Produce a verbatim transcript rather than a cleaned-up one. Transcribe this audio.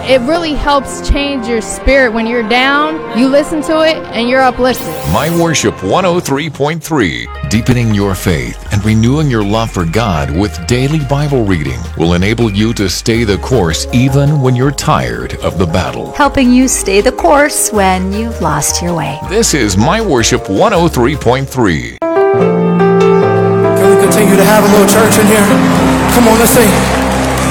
it really helps change your spirit. When you're down, you listen to it and you're uplifted. My Worship one oh three point three, deepening your faith and renewing your love for God with daily Bible reading will enable you to stay the course even when you're tired of the battle. Helping you stay the course when you've lost your way. This is My Worship one oh three point three. Can we continue to have a little church in here? Come on, let's sing.